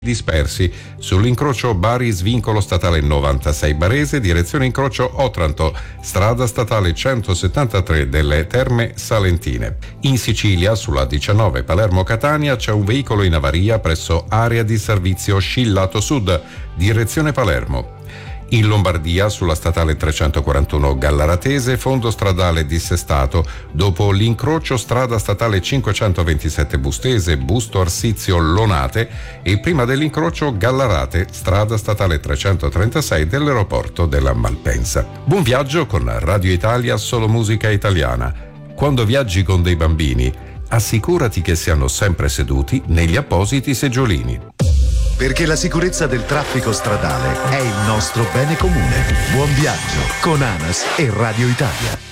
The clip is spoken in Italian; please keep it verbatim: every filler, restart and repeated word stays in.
dispersi sull'incrocio Bari Svincolo statale novantasei Barese, direzione incrocio Otranto, strada statale centosettantatré delle Terme Salentine. In Sicilia, sulla diciannove Palermo Catania, c'è un veicolo in avaria presso area di servizio Scillato Sud, direzione Palermo. In Lombardia, sulla statale trecentoquarantuno Gallaratese, fondo stradale dissestato dopo l'incrocio strada statale cinquecentoventisette Bustese, Busto Arsizio Lonate e prima dell'incrocio Gallarate, strada statale trecentotrentasei dell'aeroporto della Malpensa. Buon viaggio con Radio Italia, solo musica italiana. Quando viaggi con dei bambini, assicurati che siano sempre seduti negli appositi seggiolini. Perché la sicurezza del traffico stradale è il nostro bene comune. Buon viaggio con ANAS e Radio Italia.